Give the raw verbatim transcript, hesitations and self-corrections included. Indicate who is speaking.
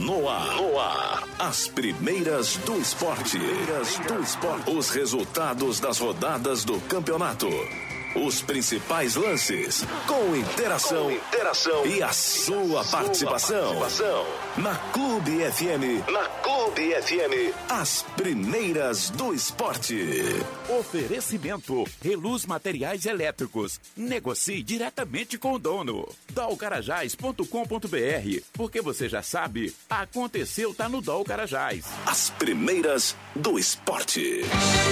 Speaker 1: No ar. No ar. As primeiras do esporte. Primeiras do esporte. Os resultados das rodadas do campeonato. Os principais lances, com interação, com interação e a sua, sua participação. participação. Na Clube F M. Na Clube F M. As primeiras do esporte.
Speaker 2: Oferecimento: Reluz Materiais Elétricos. Negocie diretamente com o dono. dol carajás ponto com ponto b r. Porque você já sabe, aconteceu, tá no Dol Carajás.
Speaker 1: As primeiras do esporte.